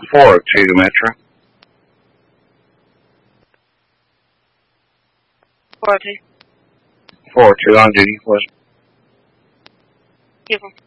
402 Metro. 402. 402 on duty, was Give them.